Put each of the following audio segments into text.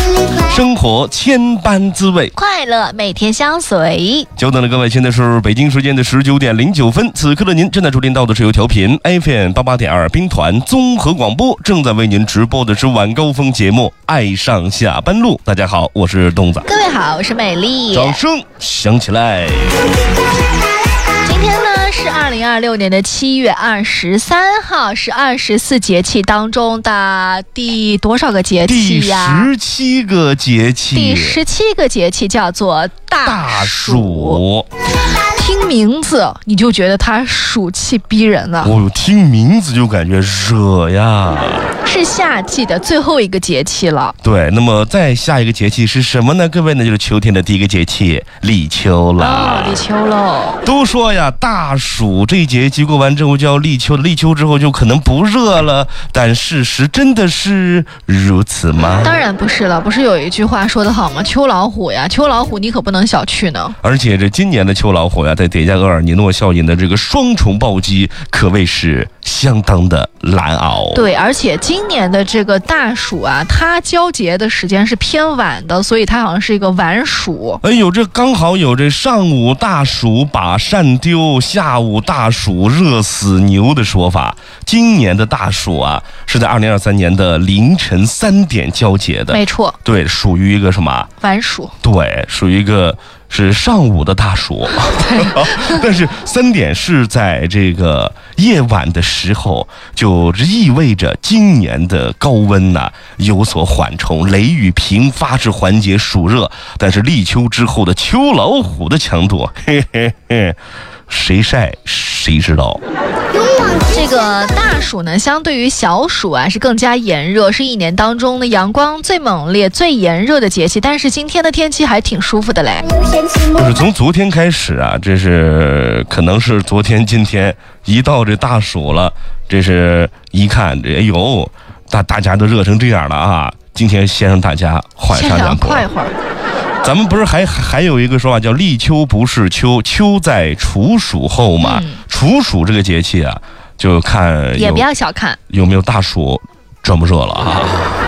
生活千般滋味， 快乐每天相随。 久等了各位，现在是北京时间的19点09分，此刻的您正在收听到的是由调频 FM88.2 兵团综合广播正在为您直播的是晚高峰节目《爱上下班路》。大家好，我是东子。 各位好，我是美丽。 掌声响起来。 今天呢是2026年的7月23号，是24节气当中的第多少个节气呀？ 第17个节气。 第17个节气叫做大暑。听名字你就觉得它暑气逼人了。 我听名字就感觉热呀。 是夏季的最后一个节气了。 对，那么再下一个节气是什么呢？各位呢，就是秋天的第一个节气立秋了。 立秋喽。 都说呀，大暑这一节气过完之后就要立秋，立秋之后就可能不热了，但事实真的是如此吗？ 当然不是了，不是有一句话说得好吗？秋老虎呀，秋老虎你可不能小觑呢。 而且这今年的秋老虎呀，在叠加厄尔尼诺效应的这个双重暴击，可谓是相当的难熬。 对，而且今年的这个大暑啊，它交节的时间是偏晚的，所以它好像是一个晚暑。 哎呦，这刚好有这上午大暑把扇丢，下午大暑热死牛的说法。今年的大暑啊，是在2023年的凌晨3点交节的。 没错。 对，属于一个什么？ 晚暑。 对，属于一个是上午的大暑，但是3点是在这个夜晚的时候，就意味着今年的高温呢有所缓冲，雷雨频发是缓解暑热，但是立秋之后的秋老虎的强度，嘿嘿嘿，谁晒谁知道。 这个大暑呢，相对于小暑啊，是更加炎热，是一年当中的阳光最猛烈、最炎热的节气。但是今天的天气还挺舒服的嘞。 就是从昨天开始啊，这是可能是昨天、今天一到这大暑了，这是一看这，哎呦，大家都热成这样了啊！今天先让大家缓上两波， 快会儿。 咱们不是还有一个说法叫立秋不是秋，秋在处暑后嘛？处暑这个节气啊，就看也不要小看有没有大暑热不热了啊。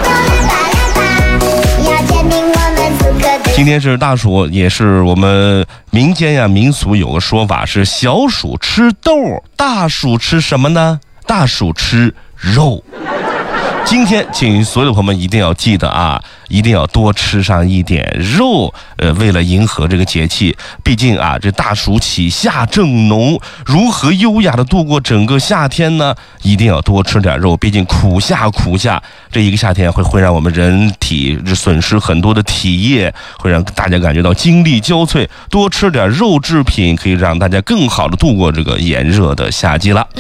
今天是大暑，也是我们民间呀民俗有个说法是小暑吃豆，大暑吃什么呢？大暑吃肉。今天请所有的朋友们一定要记得啊，一定要多吃上一点肉，为了迎合这个节气。毕竟啊，这大暑起夏正浓，如何优雅的度过整个夏天呢？一定要多吃点肉，毕竟苦夏这一个夏天会让我们人体损失很多的体液，会让大家感觉到精力交瘁。多吃点肉制品可以让大家更好的度过这个炎热的夏季了。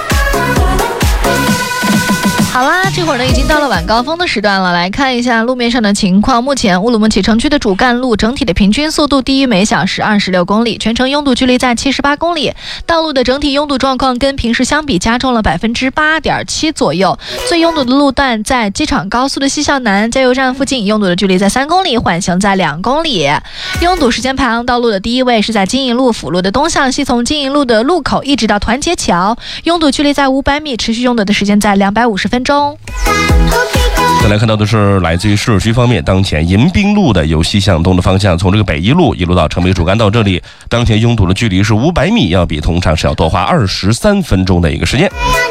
好啦，这会儿呢已经到了晚高峰的时段了，来看一下路面上的情况。目前乌鲁木齐城区的主干路整体的平均速度低于每小时26公里，全程拥堵距离在78公里。道路的整体拥堵状况跟平时相比加重了8.7%左右。最拥堵的路段在机场高速的西向南加油站附近，拥堵的距离在3公里，缓行在2公里。拥堵时间排行道路的第一位是在金银路辅路的东向西，从金银路的路口一直到团结桥，拥堵距离在500米，持续拥堵的时间在250分钟。 再来看到的是来自于市区方面，当前迎宾路的由西向东的方向，从这个北一路一路到城北主干道这里，当前拥堵的距离是500米，要比通常是要多花23分钟的一个时间。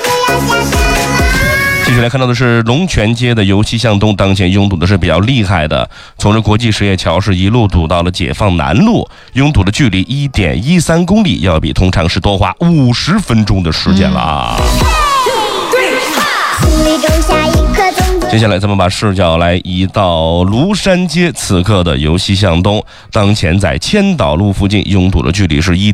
继续来看到的是龙泉街的由西向东，当前拥堵的是比较厉害的，从这国际实业桥是一路堵到了解放南路，拥堵的距离1.13公里，要比通常是多花50分钟的时间了啊。接下来咱们把视角来移到庐山街，此刻的由西向东，当前在千岛路附近拥堵的距离是